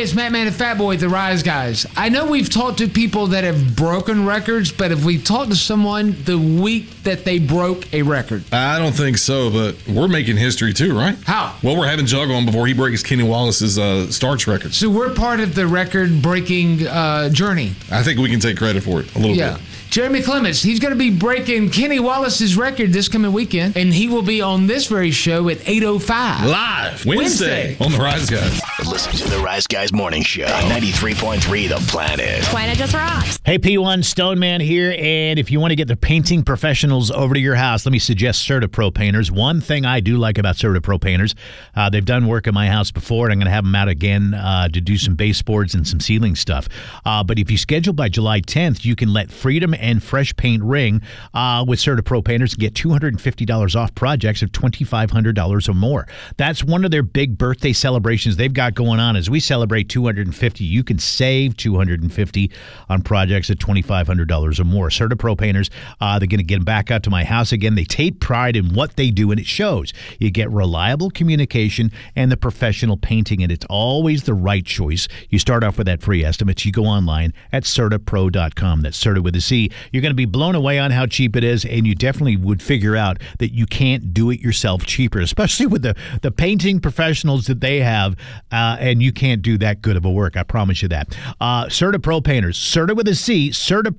it's Matt Man and Fat Boy, the Rise Guys. I know we've talked to people that have broken records, but have we talked to someone the week that they broke a record? I don't think so, but we're making history too, right? How? Well, we're having Jug on before he breaks Kenny Wallace's starch record. So we're part of the record-breaking journey. I think we can take credit for it a little bit. Jeremy Clements, he's going to be breaking Kenny Wallace's record this coming weekend, and he will be on this very show at 8:05. Live Wednesday on The Rise Guys. Listen to The Rise Guys Morning Show, 93.3 The Planet. Planet just rocks. Hey, P1 Stoneman here, and if you want to get the painting professionals over to your house, let me suggest CertaPro Painters. One thing I do like about CertaPro Painters, they've done work at my house before, and I'm going to have them out again to do some baseboards and some ceiling stuff. But if you schedule by July 10th, you can let Freedom and Fresh Paint ring with CertaPro Painters and get $250 off projects of $2,500 or more. That's one of their big birthday celebrations they've got going on. As we celebrate 250, you can save $250 on projects at $2,500 or more. CertaPro Painters, they're going to get them back out to my house again. They take pride in what they do, and it shows. You get reliable communication and the professional painting, and it's always the right choice. You start off with that free estimate. You go online at CertaPro.com. That's Certa with a C. You're going to be blown away on how cheap it is, and you definitely would figure out that you can't do it yourself cheaper, especially with the painting professionals that they have, and you can't do that good of a work. I promise you that. CertaPro Painters, Certa with a C, Certa